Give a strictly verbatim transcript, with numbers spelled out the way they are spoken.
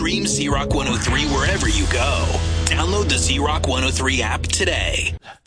Stream Z Rock one oh three wherever you go. Download the Z Rock one oh three app today.